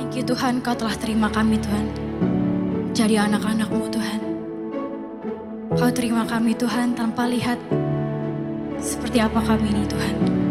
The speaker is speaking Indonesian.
Ya Tuhan, Kau telah terima kami Tuhan, jadi anak-anak-Mu Tuhan. Kau terima kami Tuhan tanpa lihat seperti apa kami ini Tuhan.